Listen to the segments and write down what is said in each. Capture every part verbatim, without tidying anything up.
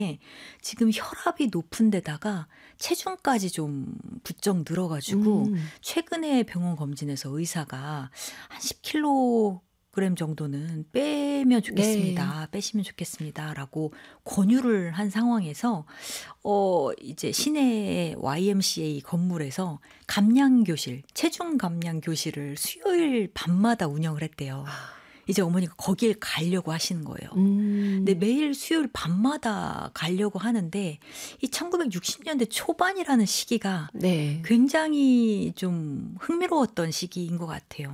지금 혈압이 높은 데다가 체중까지 좀 부쩍 늘어 가지고 음. 최근에 병원 검진에서 의사가 한 십 킬로그램 정도는 빼면 네. 좋겠습니다. 빼시면 좋겠습니다라고 권유를 한 상황에서 어 이제 시내의 와이엠씨에이 건물에서 감량 교실, 체중 감량 교실을 수요일 밤마다 운영을 했대요. 아. 이제 어머니가 거길 가려고 하시는 거예요. 근데 음. 매일 수요일 밤마다 가려고 하는데 이 천구백육십 년대 초반이라는 시기가 네. 굉장히 좀 흥미로웠던 시기인 것 같아요.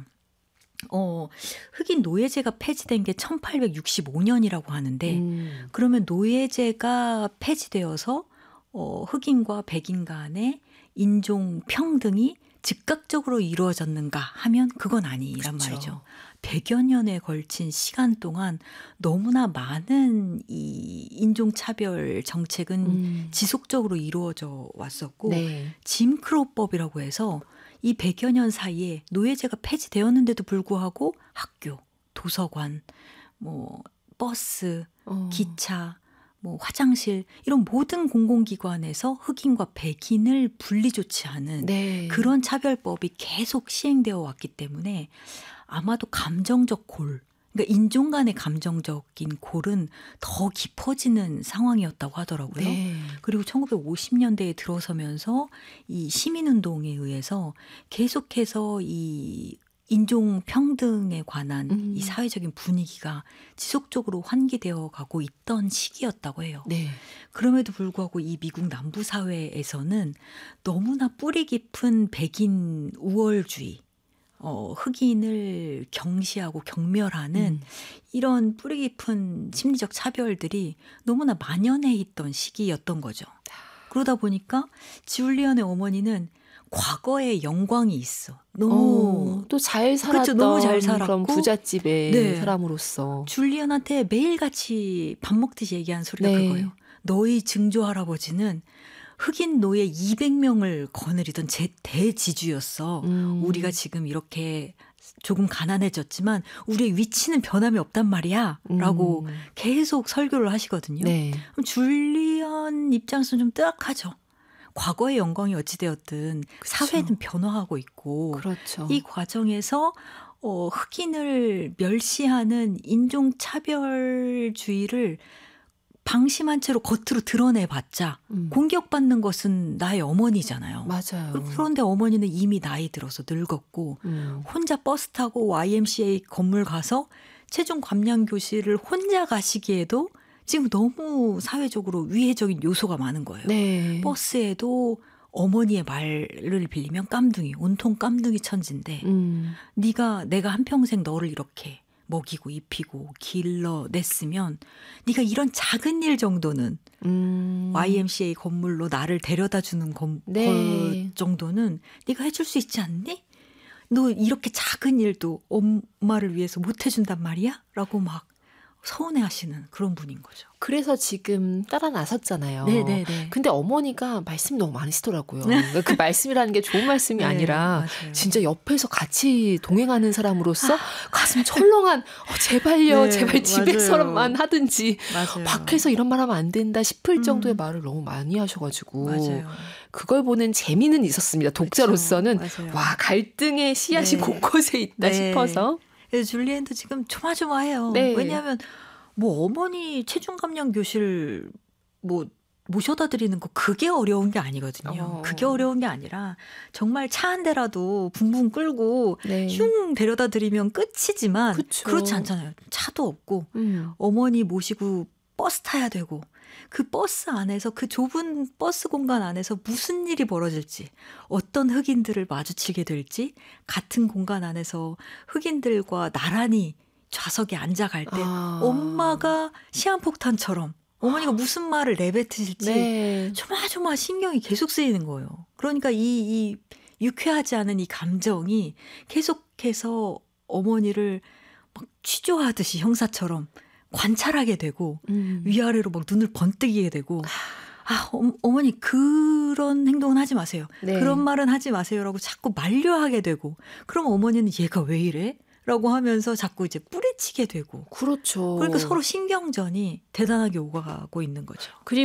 어 흑인 노예제가 폐지된 게 천팔백육십오 년이라고 하는데 음. 그러면 노예제가 폐지되어서 어 흑인과 백인 간의 인종 평등이 즉각적으로 이루어졌는가 하면 그건 아니란 그쵸. 말이죠. 백여 년에 걸친 시간 동안 너무나 많은 이 인종차별 정책은 음. 지속적으로 이루어져 왔었고 네. 짐 크로우법이라고 해서 이 백여 년 사이에 노예제가 폐지되었는데도 불구하고 학교, 도서관, 뭐 버스, 어. 기차, 뭐 화장실 이런 모든 공공기관에서 흑인과 백인을 분리 조치하는 네. 그런 차별법이 계속 시행되어 왔기 때문에 아마도 감정적 골, 그러니까 인종 간의 감정적인 골은 더 깊어지는 상황이었다고 하더라고요. 네. 그리고 천구백오십 년대에 들어서면서 이 시민운동에 의해서 계속해서 이 인종 평등에 관한 음. 이 사회적인 분위기가 지속적으로 환기되어 가고 있던 시기였다고 해요. 네. 그럼에도 불구하고 이 미국 남부 사회에서는 너무나 뿌리 깊은 백인 우월주의, 어 흑인을 경시하고 경멸하는 음. 이런 뿌리 깊은 심리적 차별들이 너무나 만연해 있던 시기였던 거죠. 그러다 보니까 줄리언의 어머니는 과거에 영광이 있어. 너무 어, 또 잘 그쵸. 살았던 너무 잘 그런 살았고 부잣집의 네. 사람으로서. 줄리언한테 매일같이 밥 먹듯이 얘기한 소리가 네. 그거예요. 너희 증조 할아버지는 흑인 노예 이백 명을 거느리던 제 대지주였어. 음. 우리가 지금 이렇게 조금 가난해졌지만 우리의 위치는 변함이 없단 말이야. 라고 음. 계속 설교를 하시거든요. 네. 그럼 줄리언 입장에서는 좀 뜨악하죠. 과거의 영광이 어찌되었든 사회는 변화하고 있고 그렇죠. 이 과정에서 어, 흑인을 멸시하는 인종차별주의를 방심한 채로 겉으로 드러내봤자 음. 공격받는 것은 나의 어머니잖아요. 맞아요. 그런데 어머니는 이미 나이 들어서 늙었고 음. 혼자 버스 타고 와이엠씨에이 건물 가서 체중 감량 교실을 혼자 가시기에도 지금 너무 사회적으로 위해적인 요소가 많은 거예요. 네. 버스에도 어머니의 말을 빌리면 깜둥이, 온통 깜둥이 천진데 음. 네가 내가 한평생 너를 이렇게 먹이고 입히고 길러냈으면 네가 이런 작은 일 정도는 음. 와이엠씨에이 건물로 나를 데려다주는 건, 네. 것 정도는 네가 해줄 수 있지 않니? 너 이렇게 작은 일도 엄마를 위해서 못 해준단 말이야? 라고 막 서운해하시는 그런 분인 거죠. 그래서 지금 따라 나섰잖아요. 네네네. 근데 어머니가 말씀이 너무 많으시더라고요. 그러니까 그 말씀이라는 게 좋은 말씀이 네, 아니라 맞아요. 진짜 옆에서 같이 동행하는 사람으로서 가슴 철렁한 어, 제발요. 네, 제발 집에서만 맞아요. 하든지 맞아요. 밖에서 이런 말 하면 안 된다 싶을 음. 정도의 말을 너무 많이 하셔가지고 맞아요. 그걸 보는 재미는 있었습니다. 독자로서는 그쵸, 맞아요. 와 갈등의 씨앗이 네. 곳곳에 있다 네. 싶어서. 그래서 줄리엔도 지금 조마조마해요. 네. 왜냐하면 뭐 어머니 체중 감량 교실 뭐 모셔다 드리는 거 그게 어려운 게 아니거든요. 어. 그게 어려운 게 아니라 정말 차 한 대라도 붕붕 끌고 네. 슝 데려다 드리면 끝이지만 그쵸. 그렇지 않잖아요. 차도 없고 음. 어머니 모시고 버스 타야 되고 그 버스 안에서 그 좁은 버스 공간 안에서 무슨 일이 벌어질지 어떤 흑인들을 마주치게 될지 같은 공간 안에서 흑인들과 나란히 좌석에 앉아갈 때 아. 엄마가 시한폭탄처럼 어머니가 무슨 말을 내뱉으실지 네. 조마조마 신경이 계속 쓰이는 거예요. 그러니까 이, 이 유쾌하지 않은 이 감정이 계속해서 어머니를 막 취조하듯이 형사처럼 관찰하게 되고 음. 위아래로 막 눈을 번뜩이게 되고 아 어, 어머니 그런 행동은 하지 마세요. 네. 그런 말은 하지 마세요라고 자꾸 만류하게 되고 그럼 어머니는 얘가 왜 이래? 라고 하면서 자꾸 이제 뿌리치게 되고 그렇죠. 그러니까 서로 신경전이 대단하게 오가고 있는 거죠. 그리고